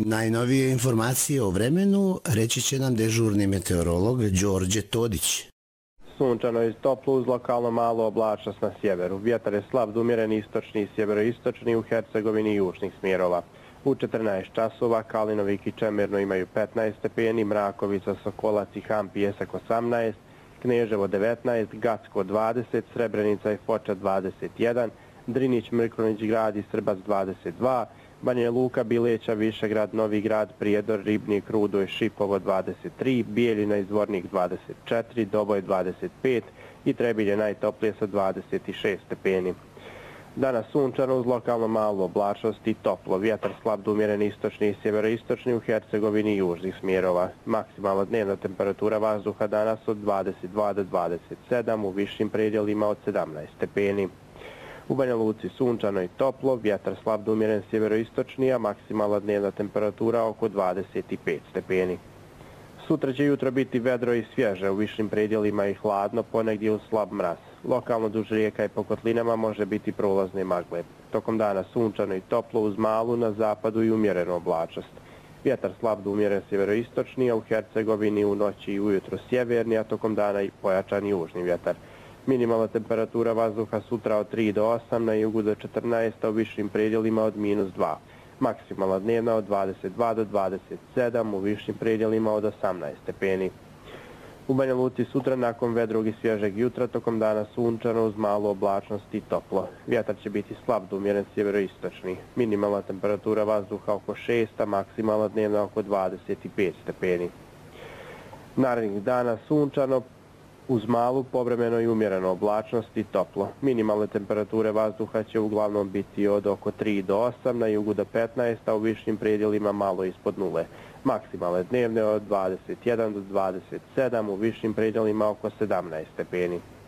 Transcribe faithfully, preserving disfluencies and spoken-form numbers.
Najnovije informacije o vremenu reći će nam dežurni meteorolog Đorđe Todić. Sunčano i toplo uz lokalno malo oblačnost na sjeveru. Vjetar je slab, umjeren istočni i sjeveroistočni u Hercegovini južnih smjerova. U četrnaest časova Kalinovik i Čemerno imaju petnaest stepeni, Mrakovica, Sokolac i Han Pijesak osamnaest, Kneževo devetnaest, Gacko dvadeset, Srebrenica i Foča dvadeset jedan, Drinić, Mrkonjić, Grad i Srbac dvadeset dva, Banja Luka, Bileća, Višegrad, Novi Grad, Prijedor, Ribnik, Rudo i Šipovo dvadeset tri, Bijeljina i Zvornik dvadeset četiri, Doboj dvadeset pet i Trebinje najtoplije sa dvadeset šest stepeni. Danas sunčano uz lokalno malu oblačnost i toplo. Vjetar slab do umjeren istočni i sjeveroistočni u Hercegovini i južnih smjerova. Maksimalna dnevna temperatura vazduha danas od dvadeset dva do dvadeset sedam, u višim predjelima od sedamnaest stepeni. U Banja Luci sunčano i toplo, vjetar slab do umjeren sjeveroistočni, a maksimalna dnevna temperatura oko dvadeset pet stepeni. Sutra će jutro biti vedro i svježe, u višim predjelima i hladno, ponegdje uz slab mraz. Lokalno duž rijeka i po kotlinama može biti prolazne magle. Tokom dana sunčano i toplo uz malu na zapadu i umjerenu oblačnost. Vjetar slab do umjeren sjeveroistočni, a u Hercegovini u noći i ujutro sjeverni, a tokom dana i pojačan južni vjetar. Minimalna temperatura vazduha sutra od tri do osam, na jugu do četrnaest, a u višim predjelima od minus dva. Maksimalna dnevna od dvadeset dva do dvadeset sedam, u višim predjelima od osamnaest stepeni. U Banja Luci sutra nakon vedrog i svježeg jutra tokom dana sunčano uz malu oblačnost i toplo. Vjetar će biti slab do umjeren sjeveroistočni. Minimalna temperatura vazduha oko šest, a maksimalna dnevna oko dvadeset pet stepeni. Narednih dana sunčano uz malu povremeno i umjerenu oblačnost i toplo. Minimalne temperature vazduha će uglavnom biti od oko tri do osam, na jugu do petnaest, a u višim predjelima malo ispod nule. Maksimalne dnevne od dvadeset jedan do dvadeset sedam, u višim predjelima oko sedamnaest stepeni.